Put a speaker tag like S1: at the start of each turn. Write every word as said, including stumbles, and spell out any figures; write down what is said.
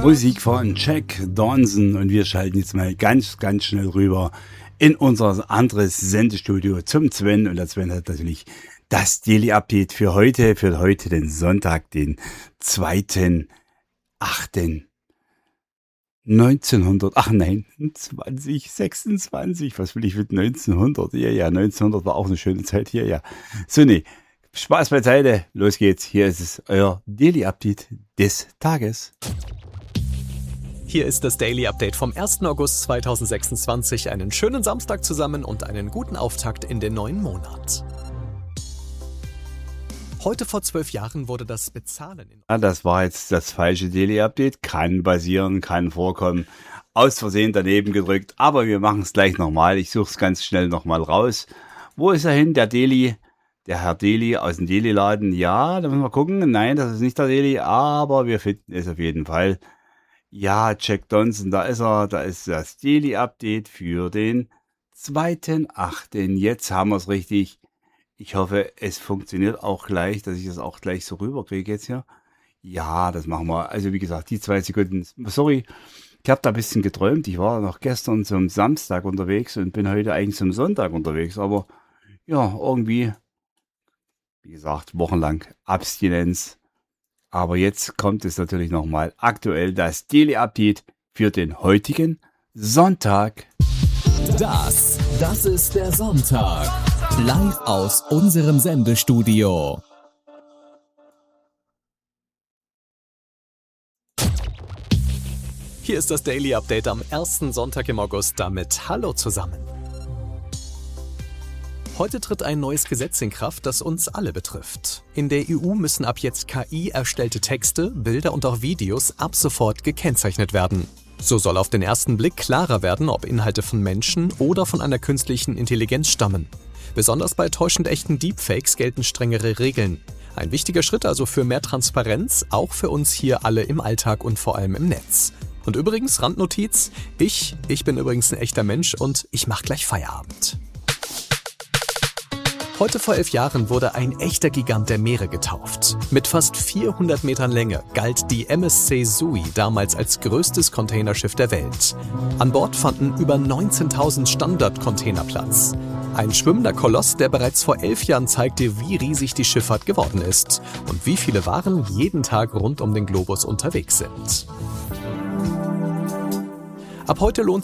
S1: Musik von Jack Donson und wir schalten jetzt mal ganz, ganz schnell rüber in unser anderes Sendestudio zum Sven und der Sven hat natürlich das Daily Update für heute, für heute den Sonntag, den zweiten achten neunzehnhundert, ach nein, zwanzig sechsundzwanzig, was will ich mit neunzehnhundert? Ja, ja, neunzehnhundert war auch eine schöne Zeit hier, ja. So, nee, Spaß beiseite, los geht's, hier ist es, euer Daily Update des Tages.
S2: Hier ist das Daily Update vom ersten August zweitausendsechsundzwanzig. Einen schönen Samstag zusammen und einen guten Auftakt in den neuen Monat. Heute vor zwölf Jahren wurde das Bezahlen in...
S1: Ja, das war jetzt das falsche Daily Update. Kann passieren, kann vorkommen. Aus Versehen daneben gedrückt. Aber wir machen es gleich nochmal. Ich suche es ganz schnell nochmal raus. Wo ist er hin? Der Daily... Der Herr Deli aus dem Deli-Laden. Ja, da müssen wir gucken. Nein, das ist nicht der Deli. Aber wir finden es auf jeden Fall. Ja, Jack Donson, da ist er, da ist das Daily-Update für den zweiten achten Jetzt haben wir es richtig. Ich hoffe, es funktioniert auch gleich, dass ich das auch gleich so rüberkriege jetzt hier. Ja, das machen wir. Also wie gesagt, die zwei Sekunden. Sorry, ich habe da ein bisschen geträumt. Ich war noch gestern zum Samstag unterwegs und bin heute eigentlich zum Sonntag unterwegs. Aber ja, irgendwie, wie gesagt, wochenlang Abstinenz. Aber jetzt kommt es natürlich nochmal aktuell das Daily Update für den heutigen Sonntag.
S3: Das, das ist der Sonntag. Live aus unserem Sendestudio.
S2: Hier ist das Daily Update am ersten Sonntag im August. Damit hallo zusammen. Heute tritt ein neues Gesetz in Kraft, das uns alle betrifft. In der E U müssen ab jetzt K I-erstellte Texte, Bilder und auch Videos ab sofort gekennzeichnet werden. So soll auf den ersten Blick klarer werden, ob Inhalte von Menschen oder von einer künstlichen Intelligenz stammen. Besonders bei täuschend echten Deepfakes gelten strengere Regeln. Ein wichtiger Schritt also für mehr Transparenz, auch für uns hier alle im Alltag und vor allem im Netz. Und übrigens, Randnotiz, ich, ich bin übrigens ein echter Mensch und ich mache gleich Feierabend. Heute vor elf Jahren wurde ein echter Gigant der Meere getauft. Mit fast vierhundert Metern Länge galt die M S C Sui damals als größtes Containerschiff der Welt. An Bord fanden über neunzehntausend Standard-Container Platz. Ein schwimmender Koloss, der bereits vor elf Jahren zeigte, wie riesig die Schifffahrt geworden ist und wie viele Waren jeden Tag rund um den Globus unterwegs sind. Ab heute lohnt